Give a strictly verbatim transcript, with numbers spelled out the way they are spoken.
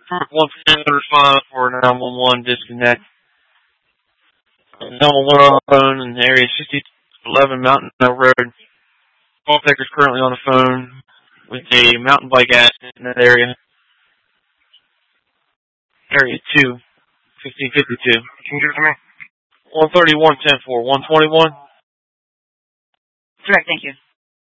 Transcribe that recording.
one five for nine one one disconnect. nine one one on the phone in area sixty eleven Mountain Road. Call taker's currently on the phone with a mountain bike accident in that area. Area two, fifteen fifty-two. Can you give it to me? one thirty-one ten four, one twenty-one. Correct, thank you.